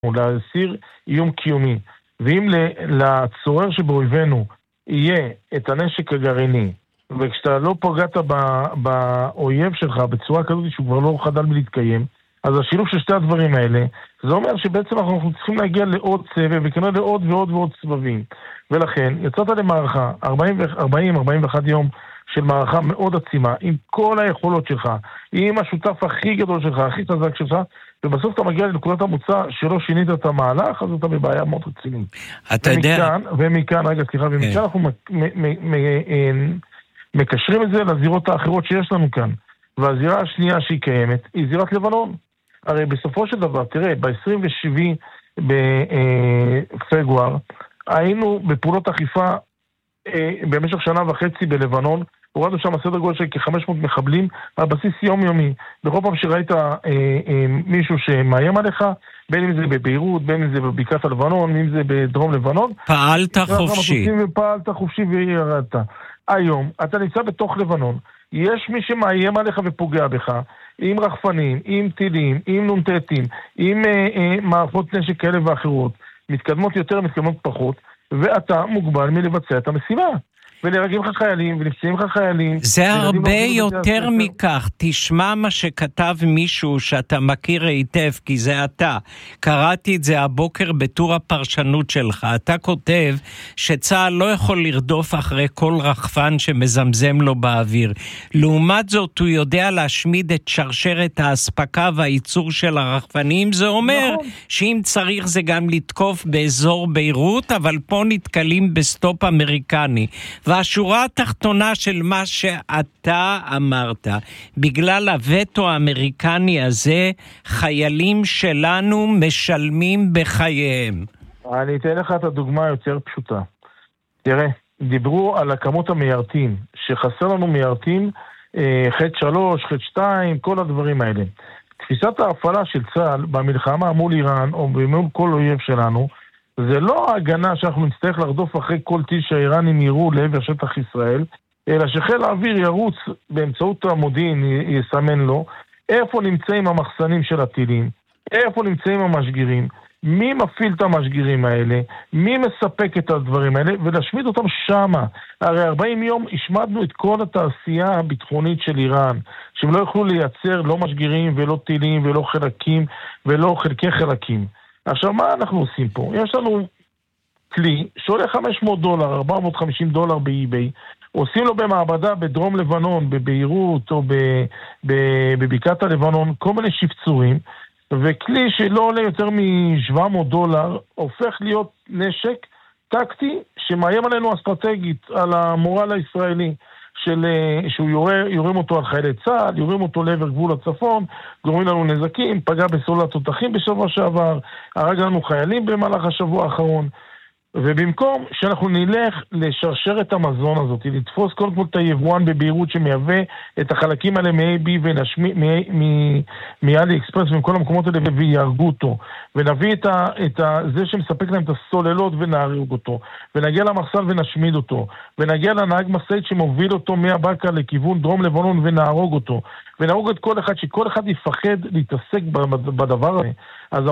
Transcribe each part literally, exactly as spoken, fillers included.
להסיר איום קיומי, ואם לצורר שבאויבינו יהיה את הנשק הגרעיני, וכשאתה לא פוגעת באויב שלך בצורה כזאת שהוא כבר לא חדל מלהתקיים, אז השילוב של שתי הדברים האלה, זה אומר שבעצם אנחנו צריכים להגיע לעוד סבב, וכנראה לעוד ועוד ועוד סבבים. ולכן, יצאת למערכה, ארבעים ארבעים ואחד יום של מערכה מאוד עצימה, עם כל היכולות שלך, עם השותף הכי גדול שלך, הכי חזק שלך, ובסוף אתה מגיע לנקודת המוצא שלא שינית את המהלך, אז אתה בבעיה מאוד רצינית. אתה יודע... ומכאן, רגע, סליחה, ומכאן אנחנו מקשרים את זה לזירות האחרות שיש לנו כאן. והזירה השנייה שהיא קיימת היא זירת לבנון. הרי בסופו של דבר, תראה, ב-עשרים ושבעה בפברואר היינו בפעולות אכיפה במשך שנה וחצי בלבנון, הורדנו שם סדר גודל של כ-חמש מאות מחבלים על בסיס יומיומי. בכל פעם שראית מישהו שמאיים עליך, בין אם זה בביירות, בין אם זה בבקעת הלבנון, בין אם זה בדרום לבנון, פעלת חופשי. פעלת חופשי וירדת. היום אתה נמצא בתוך לבנון, יש מי שמאיים עליך ופוגע בך, עם רחפנים, עם טילים, עם נונטטים, עם אה, אה, מערכות נשק כאלה ואחרות, מתקדמות יותר, מתקדמות פחות, ואתה מוגבל מלבצע את המשימה. ונהרגים לך חיילים, ונפצעים לך חיילים. זה הרבה יותר מכך. תשמע מה שכתב מישהו שאתה מכיר היטב, כי זה אתה. קראתי את זה הבוקר בטור הפרשנות שלך. אתה כותב שצה"ל לא יכול לרדוף אחרי כל רחפן שמזמזם לו באוויר. לעומת זאת, הוא יודע להשמיד את שרשרת ההספקה והייצור של הרחפנים. זה אומר נכון. שאם צריך זה גם לתקוף באזור ביירות, אבל פה נתקלים בסטופ אמריקני. והשורה התחתונה של מה שאתה אמרת, בגלל הווטו האמריקני הזה, חיילים שלנו משלמים בחייהם. אני אתן לך את הדוגמה יותר פשוטה. תראה, דיברו על הכמות המיירטים, שחסר לנו מיירטים, חד שלוש, חד שתיים, כל הדברים האלה. תפיסת ההפעלה של צה"ל במלחמה מול איראן, או מול כל אויב שלנו, זה לא ההגנה שאנחנו נצטרך לרדוף אחרי כל טיל שהאיראנים יראו לעבר שטח ישראל, אלא שחיל האוויר ירוץ באמצעות המודיעין, יסמן לו, איפה נמצאים המחסנים של הטילים, איפה נמצאים המשגירים, מי מפעיל את המשגירים האלה, מי מספק את הדברים האלה, ולהשמיד אותם שמה. הרי ארבעים יום השמדנו את כל התעשייה הביטחונית של איראן, שהם לא יוכלו לייצר לא משגירים ולא טילים ולא חלקים ולא חלקי חלקים. עכשיו, מה אנחנו עושים פה? יש לנו כלי שעולה חמש מאות דולר, ארבע מאות וחמישים דולר באי-ביי, עושים לו במעבדה בדרום לבנון, בביירות או בבקעת הלבנון, כל מיני שפצורים, וכלי שלא עולה יותר מ-שבע מאות דולר, הופך להיות נשק טקטי שמאיים עלינו אסטרטגית, על המורל הישראלי. של, שהוא יורה, יורים אותו על חיילי צה"ל, יורים אותו לעבר גבול הצפון, גורמים לנו נזקים, פגע בסוללת תותחים בשבוע שעבר, הרג לנו חיילים במהלך השבוע האחרון, ובמקום שאנחנו נלך לשרשרת המזון הזאת, לתפוס קודם כל את היבואן בביירות שמייבא את החלקים האלה מ-איי בי ומאלי אקספרס ומכל המקומות האלה ויהרגו אותו, ונביא את, ה, את ה, זה שמספק להם את הסוללות ונהרג אותו, ונגיע למחסן ונשמיד אותו, ונגיע לנהג משאית שמוביל אותו מהבקעה לכיוון דרום לבנון ונהרוג אותו, ונהרוג את כל אחד, שכל אחד יפחד להתעסק בדבר הזה. אז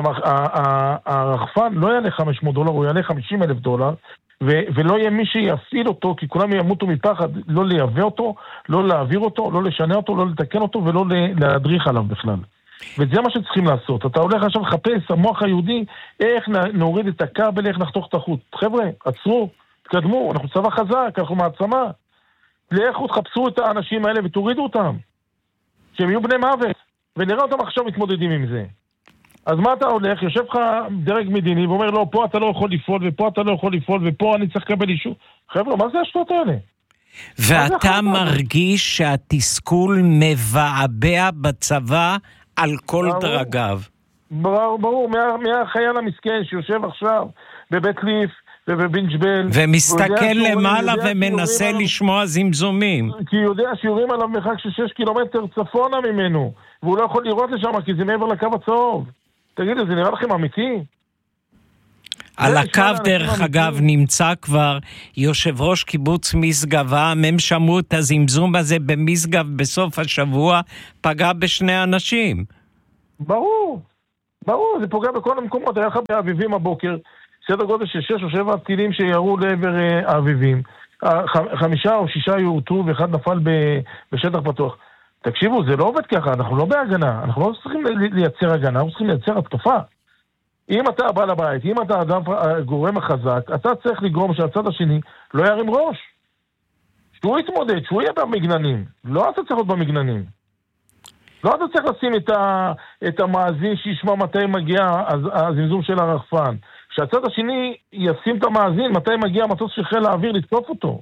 הרחפן לא יעלה חמש מאות דולר, הוא יעלה חמישים אלף דולר, ולא יהיה מי שיפעיל אותו, כי כולם ימותו מפחד לא לייבא אותו, לא להעביר אותו, לא לשנה אותו, לא לתקן אותו, ולא להדריך עליו בכלל. וזה מה שצריכים לעשות. אתה הולך עכשיו לחפש, המוח היהודי, איך נוריד את הכבל, איך נחתוך את החוט. חבר'ה, עצרו, תקדמו, אנחנו צבא חזק, אנחנו מעצמה. לכו תחפשו את האנשים האלה ותורידו אותם. שהם יהיו בני מוות, ונראה אותם עכשיו מתמודדים עם זה. אז מה אתה הולך? יושב לך דרג מדיני ואומר, לא, פה אתה לא יכול לפעול, ופה אתה לא יכול לפעול, ופה אני צריך לקבל אישור. חבר'ה, מה זה השטויות האלה? ואתה מרגיש שהתסכול מבעבע בצבא על כל ברור, דרגיו. ברור, ברור, מה, מהחייל המסכן שיושב עכשיו בבית ליף, ובבינג'בל, ומסתכל למעלה ומנסה לשמוע זמזומים. כי הוא יודע שיורים עליו מרחק של שש קילומטר צפונה ממנו, והוא לא יכול לראות לשם, כי זה מעבר לקו הצהוב. תגידו, זה נראה לכם אמיתי? על הקו דרך אגב נמצא כבר יושב ראש קיבוץ משגב, הם שמעו את הזמזום הזה במשגב בסוף השבוע, פגע בשני אנשים. ברור. ברור, זה פוגע בכל המקומות. היה לך באביבים הבוקר, סדר גודל של שש או שבע טילים שירו לעבר האביבים. חמישה או שישה יורטו ואחד נפל בשטח פתוח. תקשיבו, זה לא עובד ככה, אנחנו לא בהגנה, אנחנו לא צריכים לייצר הגנה, אנחנו צריכים לייצר התקפה. אם אתה בא לבית, אם אתה אדם גורם החזק, אתה צריך לגרום שהצד השני לא ירים ראש. שהוא יתמודד, שהוא יהיה במגננים. לא אתה צריך להיות במגננים. לא אתה צריך לשים את, ה, את המאזין שישמע מתי מגיע הזמזום של הרחפן. שהצד השני ישים את המאזין מתי מגיע המטוס של חיל האוויר לתקוף אותו.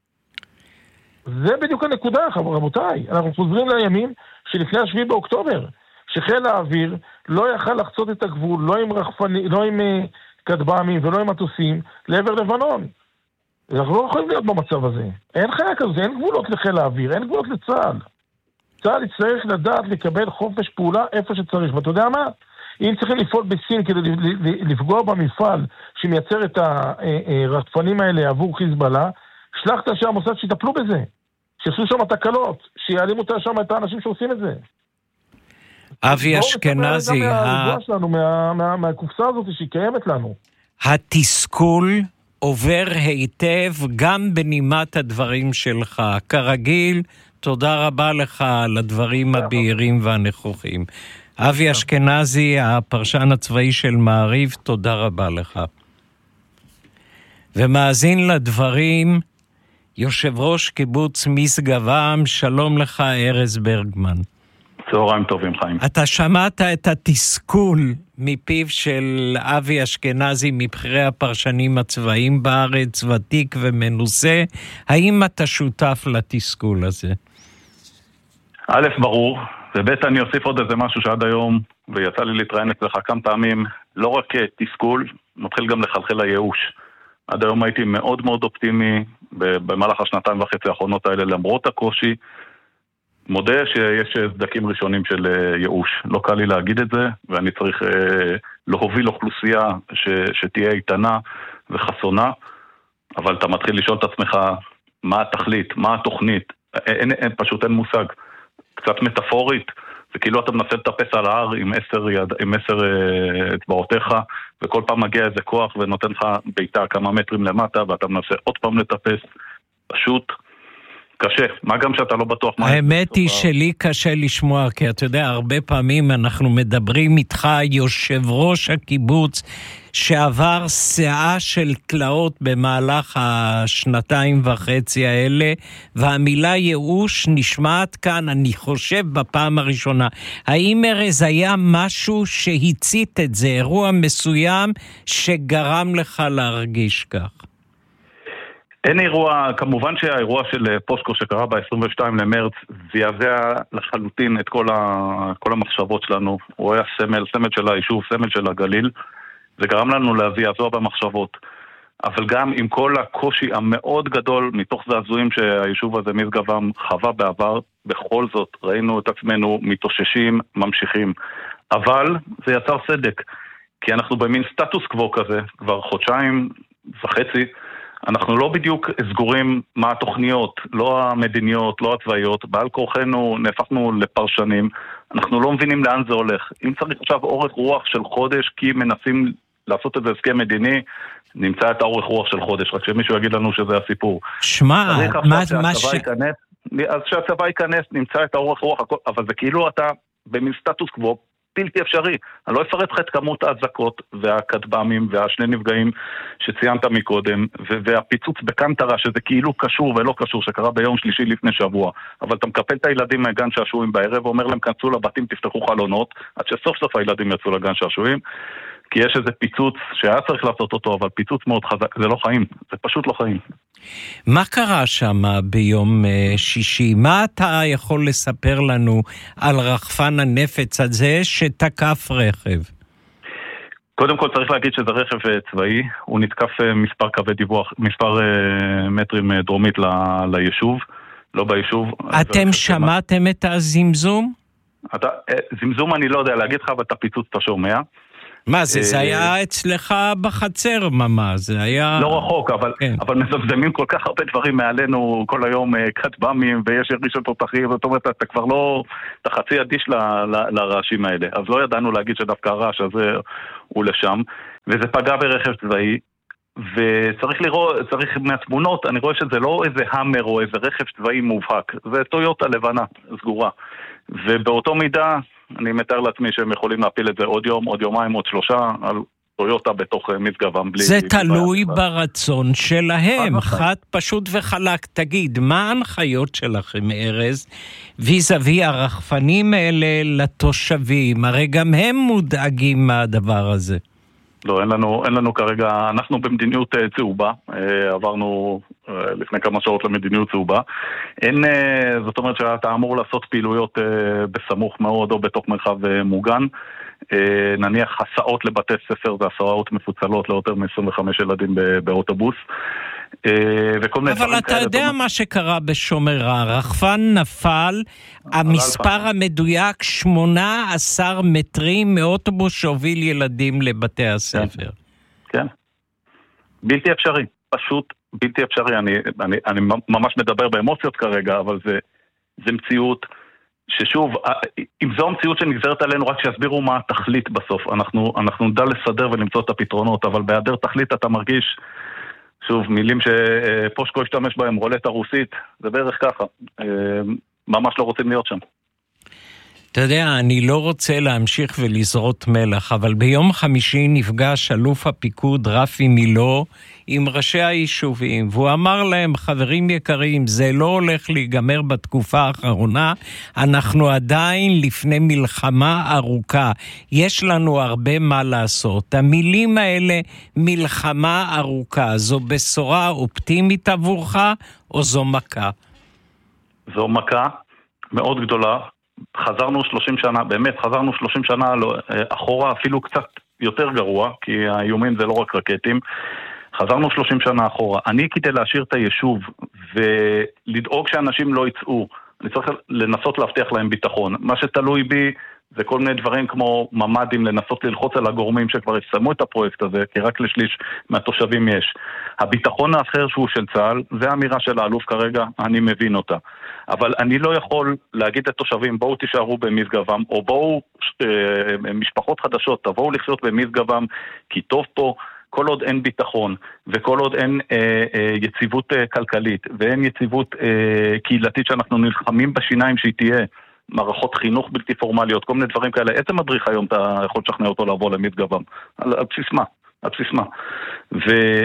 זה בדיוק הנקודה, רבותיי. אנחנו חוזרים לימים שלפני השביעי באוקטובר, שחיל האוויר לא יכל לחצות את הגבול, לא עם רחפני, לא עם כטב"מים ולא עם מטוסים, לעבר לבנון. אנחנו לא יכולים להיות במצב הזה. אין חיה כזה, אין גבולות לחיל האוויר, אין גבולות לצה"ל. צה"ל יצטרך לדעת לקבל חופש פעולה איפה שצריך. ואתה יודע מה? אם צריכים לפעול בסין כדי לפגוע במפעל שמייצר את הרחפנים האלה עבור חיזבאללה, שלחת שהמוסד שיטפלו בזה. שיעשו שם תקלות, שיעלימו שם את האנשים שעושים את זה. אבי אשכנזי, מהקופסה הזאת שהיא קיימת לנו. התסכול עובר היטב גם בנימת הדברים שלך. כרגיל, תודה רבה לך על הדברים הבהירים והנכוחים. אבי אשכנזי, הפרשן הצבאי של מעריב, תודה רבה לך. ומאזין לדברים, יושב ראש קיבוץ משגב-עם, שלום לך ארז ברגמן. צהריים טובים, חיים. אתה שמעת את התסכול מפיו של אבי אשכנזי, מבחירי הפרשנים הצבאיים בארץ, ותיק ומנוסה. האם אתה שותף לתסכול הזה? א', ברור, וב' אני אוסיף עוד איזה משהו שעד היום, ויצא לי להתראיין אצלך כמה פעמים, לא רק תסכול, מתחיל גם לחלחל הייאוש. עד היום הייתי מאוד מאוד אופטימי במהלך השנתיים וחצי האחרונות האלה, למרות הקושי, מודה שיש סדקים ראשונים של ייאוש. לא קל לי להגיד את זה, ואני צריך אה, להוביל אוכלוסייה ש, שתהיה איתנה וחסונה, אבל אתה מתחיל לשאול את עצמך מה התכלית, מה התוכנית, אין, אין, פשוט אין מושג. קצת מטאפורית, זה כאילו אתה מנסה לטפס על ההר עם עשר, יד, עם עשר אה, אצבעותיך, וכל פעם מגיע איזה כוח ונותן לך ביתה כמה מטרים למטה, ואתה מנסה עוד פעם לטפס, פשוט קשה, מה גם שאתה לא בטוח מה... האמת היא שלי קשה לשמוע, כי אתה יודע, הרבה פעמים אנחנו מדברים איתך, יושב ראש הקיבוץ, שעבר שעה של תלאות במהלך השנתיים וחצי האלה, והמילה ייאוש נשמעת כאן, אני חושב, בפעם הראשונה. האם ארז היה משהו שהצית את זה, אירוע מסוים שגרם לך להרגיש כך? אין אירוע, כמובן שהאירוע של פוסקו שקרה ב-עשרים ושניים למרץ זעזע לחלוטין את כל, ה, כל המחשבות שלנו. הוא היה סמל, סמל של היישוב, סמל של הגליל. זה גרם לנו להזיע במחשבות. אבל גם עם כל הקושי המאוד גדול מתוך זעזועים שהיישוב הזה משגב-עם חווה בעבר, בכל זאת ראינו את עצמנו מתאוששים, ממשיכים. אבל זה יצר סדק, כי אנחנו במין סטטוס קוו כזה, כבר חודשיים וחצי, אנחנו לא בדיוק סגורים מה התוכניות, לא המדיניות, לא הצבאיות, בעל כורחנו נהפכנו לפרשנים, אנחנו לא מבינים לאן זה הולך. אם צריך עכשיו אורך רוח של חודש, כי מנסים לעשות את זה הסכם מדיני, נמצא את האורך רוח של חודש, רק שמישהו יגיד לנו שזה הסיפור. שמע, מה ש... ייכנס, אז שהצבא ייכנס, נמצא את האורך רוח, אבל זה כאילו אתה במין סטטוס קוו, בלתי אפשרי. אני לא אפרט לך את כמות ההזקות והכטב"מים והשני נפגעים שציינת מקודם, והפיצוץ בקנטרה שזה כאילו קשור ולא קשור, שקרה ביום שלישי לפני שבוע. אבל אתה מקפל את הילדים מהגן שעשועים בערב ואומר להם כנסו לבתים, תפתחו חלונות, עד שסוף סוף הילדים יצאו לגן שעשועים, כי יש איזה פיצוץ שהיה צריך לעשות אותו, אבל פיצוץ מאוד חזק, זה לא חיים, זה פשוט לא חיים. מה קרה שם ביום שישי? מה אתה יכול לספר לנו על רחפן הנפץ הזה שתקף רכב? קודם כל צריך להגיד שזה רכב צבאי, הוא נתקף מספר קווי דיווח, מספר מטרים דרומית ל- ליישוב, לא ביישוב. אתם שמעתם את הזמזום? אתה, זמזום אני לא יודע להגיד לך, אבל את הפיצוץ אתה שומע. מה זה, זה היה אצלך בחצר ממש, זה היה... לא רחוק, אבל, כן. אבל מזמזמים כל כך הרבה דברים מעלינו כל היום, כטב"מים ויש יריש של תותחים, זאת אומרת, אתה כבר לא, אתה חצי אדיש ל, ל, לרעשים האלה, אז לא ידענו להגיד שדווקא הרעש הזה הוא לשם, וזה פגע ברכב צבאי, וצריך לראות, צריך מהתמונות, אני רואה שזה לא איזה המר או איזה רכב צבאי מובהק, זה טויוטה לבנה, סגורה, ובאותו מידה, אני מתאר לעצמי שהם יכולים להפיל את זה עוד יום, עוד יומיים, עוד שלושה, על טויוטה בתוך משגבם. זה תלוי ברצון שלהם, חד פשוט וחלק. תגיד, מה ההנחיות שלכם, ארז, ויזווי הרחפנים האלה לתושבים? הרי גם הם מודאגים מהדבר הזה. לא, אין לנו, אין לנו כרגע, אנחנו במדיניות צהובה, עברנו לפני כמה שעות למדיניות צהובה. אין, זאת אומרת שאתה אמור לעשות פעילויות בסמוך מאוד או בתוך מרחב מוגן. נניח הסעות לבתי ספר זה הסעות מפוצלות ליותר מ-עשרים וחמישה ילדים באוטובוס. אבל אתה יודע מה שקרה בשומרה, רחפן נפל, המספר המדויק שמונה עשר מטרים מאוטובוס שהוביל ילדים לבתי הספר. כן, בלתי אפשרי, פשוט בלתי אפשרי, אני, אני, אני ממש מדבר באמוציות כרגע, אבל זה, זה מציאות ששוב, אם זו המציאות שנגזרת עלינו, רק שיסבירו מה התכלית בסוף, אנחנו, אנחנו נדע לסדר ולמצוא את הפתרונות, אבל בהיעדר תכלית אתה מרגיש שוב, מילים שפושקו השתמש בהם, רולטה רוסית, זה בערך ככה. ממש לא רוצים להיות שם. אתה יודע, אני לא רוצה להמשיך ולזרות מלח, אבל ביום חמישי נפגש אלוף הפיקוד רפי מילו עם ראשי היישובים, והוא אמר להם, חברים יקרים, זה לא הולך להיגמר בתקופה האחרונה, אנחנו עדיין לפני מלחמה ארוכה, יש לנו הרבה מה לעשות. המילים האלה, מלחמה ארוכה, זו בשורה אופטימית עבורך, או זו מכה? זו מכה מאוד גדולה, חזרנו שלושים שנה, באמת חזרנו שלושים שנה אחורה, אפילו קצת יותר גרוע, כי האיומים זה לא רק רקטים, חזרנו שלושים שנה אחורה. אני כדי להשאיר את היישוב ולדאוג שאנשים לא יצאו, אני צריך לנסות להבטיח להם ביטחון. מה שתלוי בי זה כל מיני דברים כמו ממדים, לנסות ללחוץ על הגורמים שכבר יסיימו את הפרויקט הזה, כי רק לשליש מהתושבים יש. הביטחון האחר שהוא של צה"ל, זה אמירה של האלוף כרגע, אני מבין אותה. אבל אני לא יכול להגיד לתושבים, בואו תישארו במשגבם, או בואו אה, משפחות חדשות, תבואו לחיות במשגבם, כי טוב פה, כל עוד אין ביטחון, וכל עוד אין אה, אה, יציבות אה, כלכלית, ואין יציבות אה, קהילתית שאנחנו נלחמים בשיניים שהיא תהיה, מערכות חינוך בלתי פורמליות, כל מיני דברים כאלה. איזה מדריך היום אתה יכול לשכנע אותו לעבור למשגבם? על, על בסיס מה? על בסיס מה? ו...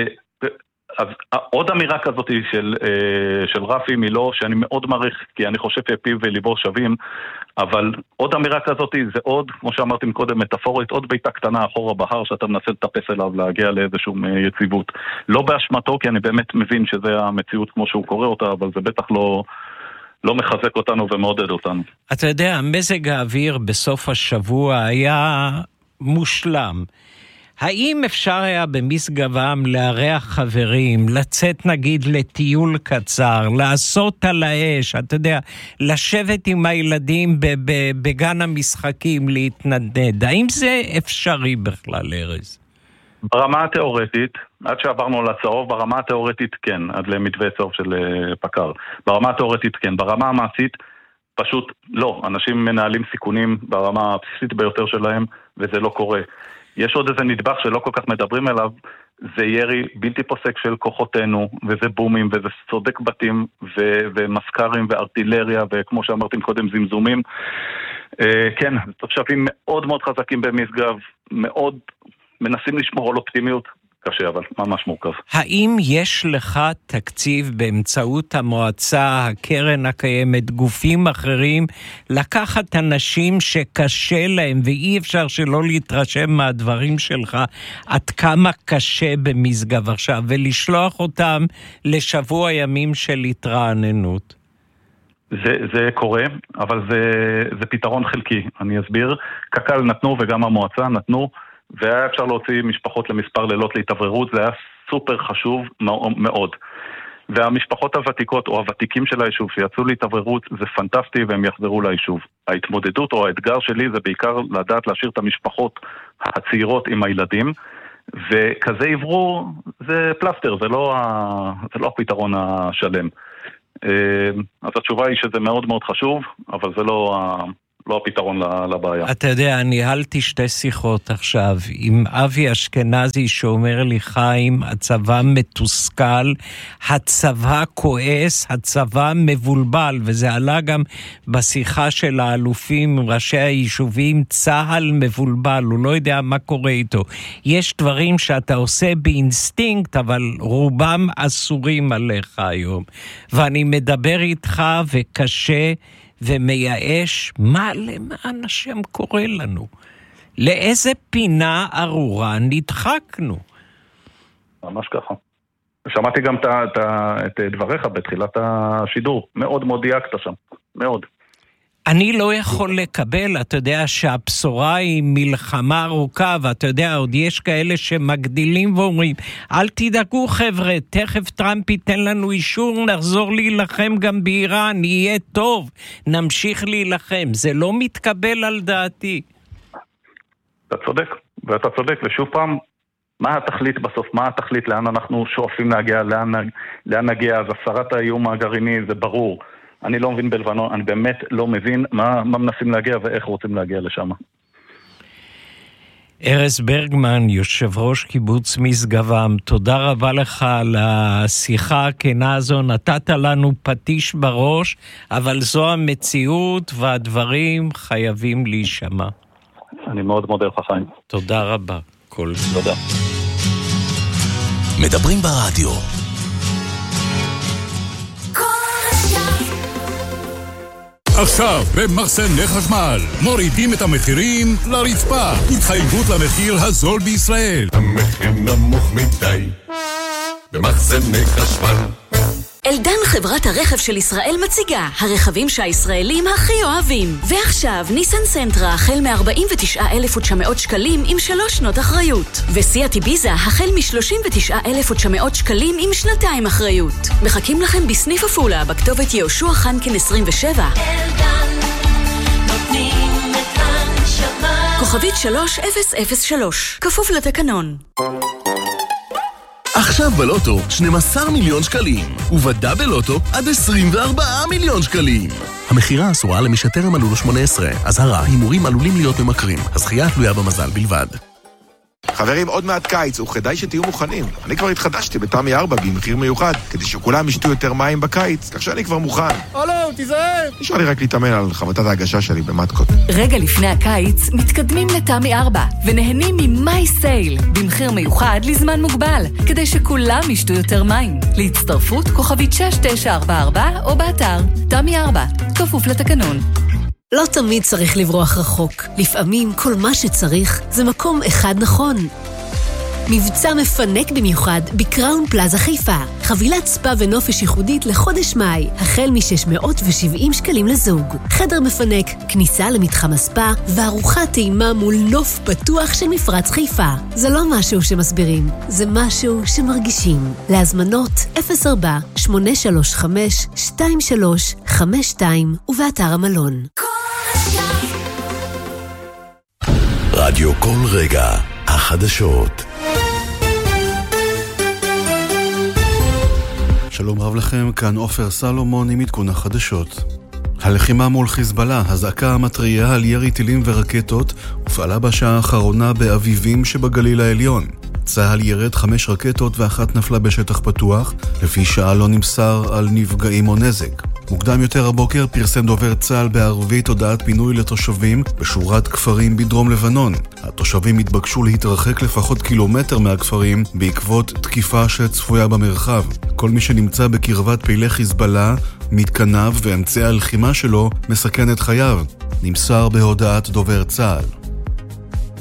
אז עוד אמירה כזאת של, של רפי מילו, שאני מאוד מעריך, כי אני חושב שפיו וליבו שווים, אבל עוד אמירה כזאת זה עוד, כמו שאמרתי קודם, מטאפורית, עוד ביתה קטנה אחורה בהר שאתה מנסה לטפס אליו, להגיע לאיזשהו יציבות. לא באשמתו, כי אני באמת מבין שזה המציאות כמו שהוא קורא אותה, אבל זה בטח לא... לא מחזק אותנו ומעודד אותנו. אתה יודע, מזג האוויר בסוף השבוע היה מושלם. האם אפשר היה במשגבם לארח חברים, לצאת נגיד לטיול קצר, לעשות על האש, אתה יודע, לשבת עם הילדים בגן המשחקים, להתנדנד? האם זה אפשרי בכלל, ארז? ברמה התיאורטית, עד שעברנו לצהוב, ברמה התיאורטית כן, עד למתווה צהוב של פקר. ברמה התיאורטית כן, ברמה המעשית פשוט לא. אנשים מנהלים סיכונים ברמה הבסיסית ביותר שלהם, וזה לא קורה. יש עוד איזה נדבך שלא כל כך מדברים אליו, זה ירי בלתי פוסק של כוחותינו, וזה בומים, וזה סודק בתים, ו- ומסקרים, וארטילריה, וכמו שאמרתם קודם, זמזומים. כן, תושבים מאוד מאוד חזקים במשגב, מאוד מנסים לשמור על אופטימיות, קשה, אבל ממש מורכב. האם יש לך תקציב באמצעות המועצה, הקרן הקיימת, גופים אחרים, לקחת אנשים שקשה להם, ואי אפשר שלא להתרשם מהדברים שלך, עד כמה קשה במשגב עכשיו, ולשלוח אותם לשבוע ימים של התרעננות? זה, זה קורה, אבל זה, זה פתרון חלקי. אני אסביר. קק"ל נתנו וגם המועצה נתנו, והיה אפשר להוציא משפחות למספר לילות להתעבררות, זה היה סופר חשוב מאוד. והמשפחות הוותיקות או הוותיקים של היישוב שיצאו להתעוררות זה פנטסטי והם יחזרו ליישוב. ההתמודדות או האתגר שלי זה בעיקר לדעת להשאיר את המשפחות הצעירות עם הילדים, וכזה עברו זה פלסטר, זה לא, ה... זה לא הפתרון השלם. אז התשובה היא שזה מאוד מאוד חשוב, אבל זה לא, ה... לא הפתרון לבעיה. אתה יודע, ניהלתי שתי שיחות עכשיו עם אבי אשכנזי שאומר לי, חיים, הצבא מתוסכל, הצבא כועס, הצבא מבולבל, וזה עלה גם בשיחה של האלופים, ראשי היישובים, צהל מבולבל, הוא לא יודע מה קורה איתו. יש דברים שאתה עושה באינסטינקט, אבל רובם אסורים עליך היום. ואני מדבר איתך וקשה ומייאש, מה למען השם קורה לנו? לאיזה פינה ארורה נדחקנו? ממש ככה. שמעתי גם את דבריך בתחילת השידור. מאוד מאוד דייקת שם. מאוד. אני לא יכול לקבל, אתה יודע שהבשורה היא מלחמה ארוכה, ואתה יודע, עוד יש כאלה שמגדילים ואומרים, אל תדאגו חבר'ה, תכף טראמפ ייתן לנו אישור, נחזור להילחם גם באיראן, יהיה טוב, נמשיך להילחם. זה לא מתקבל על דעתי. אתה צודק, ואתה צודק, ושוב פעם, מה התכלית בסוף? מה התכלית? לאן אנחנו שואפים להגיע? לאן, לאן נגיע? אז הסרת האיום הגרעיני, זה ברור. אני לא מבין בלבנון, אני באמת לא מבין מה, מה מנסים להגיע ואיך רוצים להגיע לשם. ארז ברגמן, יושב ראש קיבוץ משגבם, תודה רבה לך על השיחה הכנה הזו, נתת לנו פטיש בראש, אבל זו המציאות והדברים חייבים להישמע. אני מאוד מודה לך, חיים. תודה רבה. כל תודה. מדברים ברדיו. עכשיו במחסני חשמל מורידים את המחירים לרצפה, התחייבות למחיר הזול בישראל. המחיר נמוך מדי במחסני חשמל. אלדן, חברת הרכב של ישראל, מציגה הרכבים שהישראלים הכי אוהבים. ועכשיו ניסן סנטרה החל מ-ארבעים ותשעה אלף ותשע מאות שקלים עם שלוש שנות אחריות, וסיאט איביזה החל מ-שלושים ותשעה אלף ותשע מאות שקלים עם שנתיים אחריות. מחכים לכם בסניף עפולה בכתובת יהושע חנקין עשרים ושבע. אלדן, נותנים את הנשמה. כוכבית שלוש אפס אפס שלוש, כפוף לתקנון. עכשיו בלוטו שנים עשר מיליון שקלים, ובדאבל לוטו עד עשרים וארבעה מיליון שקלים. המחירה אסורה למי שטרם מלאו לו שמונה עשרה. אזהרה, הימורים עלולים להיות ממכרים. הזכייה תלויה במזל בלבד. חברים, עוד מעט קיץ, וכדאי שתהיו מוכנים. אני כבר התחדשתי בתמי ארבע במחיר מיוחד, כדי שכולם ישתו יותר מים בקיץ, כך שאני כבר מוכן. הלו, תיזהר! נשאר לי רק להתאמן על חבטת ההגשה שלי במתקות. רגע לפני הקיץ, מתקדמים לתמי ארבע, ונהנים ממי סייל, במחיר מיוחד לזמן מוגבל, כדי שכולם ישתו יותר מים. להצטרפות, כוכבית שש תשע ארבע ארבע, או באתר, תמי ארבע, כפוף לתקנון. לא תמיד צריך לברוח רחוק. לפעמים כל מה שצריך זה מקום אחד נכון. מבצע מפנק במיוחד בקראון פלאזה חיפה. חבילת ספה ונופש ייחודית לחודש מאי, החל מ-שש מאות ושבעים שקלים לזוג. חדר מפנק, כניסה למתחם הספה, וארוחת טעימה מול נוף פתוח של מפרץ חיפה. זה לא משהו שמסבירים, זה משהו שמרגישים. להזמנות אפס ארבע שמונה שלוש חמש שתיים שלוש חמש שתיים ובאתר המלון. רדיו כל רגע, החדשות. שלום רב לכם, כאן עופר סלומון עם עדכון החדשות. הלחימה מול חיזבאללה, הזעקה המטריה על ירי טילים ורקטות, הופעלה בשעה האחרונה באביבים שבגליל העליון. צהל ירד חמש רקטות ואחת נפלה בשטח פתוח, לפי שעה לא נמסר על נפגעים או נזק. מוקדם יותר הבוקר פרסם דובר צהל בערבית הודעת פינוי לתושבים בשורת כפרים בדרום לבנון. התושבים התבקשו להתרחק לפחות קילומטר מהכפרים בעקבות תקיפה שצפויה במרחב. כל מי שנמצא בקרבת פעילי חיזבאללה, מתקניו ואמצעי הלחימה שלו מסכן את חייו, נמסר בהודעת דובר צהל.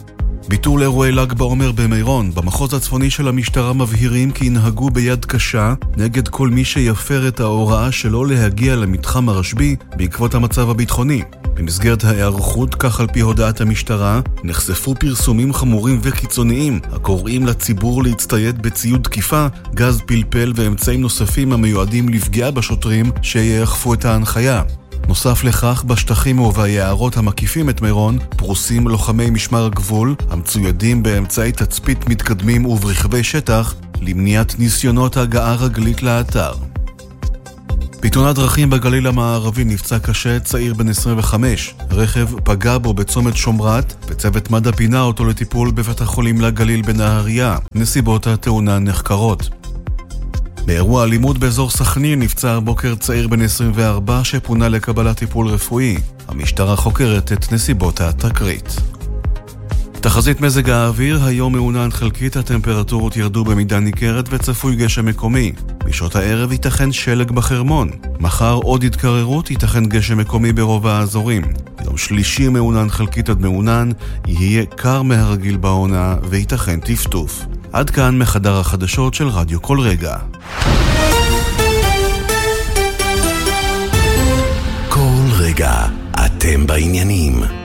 ביטול אירועי ל"ג בעומר במירון. במחוז הצפוני של המשטרה מבהירים כי ינהגו ביד קשה נגד כל מי שיפר את ההוראה שלא להגיע למתחם הרשב"י בעקבות המצב הביטחוני. במסגרת ההיערכות, כך על פי הודעת המשטרה, נחשפו פרסומים חמורים וקיצוניים הקוראים לציבור להצטייד בציוד תקיפה, גז פלפל ואמצעים נוספים המיועדים לפגיעה בשוטרים שיאכפו את ההנחיה. נוסף לכך, בשטחים וביערות המקיפים את מירון פרוסים לוחמי משמר הגבול המצוידים באמצעי תצפית מתקדמים וברכבי שטח למניעת ניסיונות הגעה רגלית לאתר. בתאונת דרכים בגליל המערבי נפצע קשה צעיר בן עשרים וחמש. רכב פגע בו בצומת שומרת, וצוות מד"א פינה אותו לטיפול בבית החולים לגליל בנהריה. נסיבות התאונה נחקרות. באירוע אלימות באזור סכנין נפצע בוקר צעיר בן עשרים וארבע שפונה לקבלת טיפול רפואי. המשטרה חוקרת את נסיבות התקרית. תחזית מזג האוויר, היום מעונן חלקית, הטמפרטורות ירדו במידה ניכרת וצפוי גשם מקומי. בשעות הערב ייתכן שלג בחרמון. מחר עוד התקררות, ייתכן גשם מקומי ברוב האזורים. יום שלישי מעונן חלקית עד מעונן, יהיה קר מהרגיל בעונה וייתכן טפטוף. עד כאן מחדר החדשות של רדיו כל רגע. כל רגע אתם בעניינים.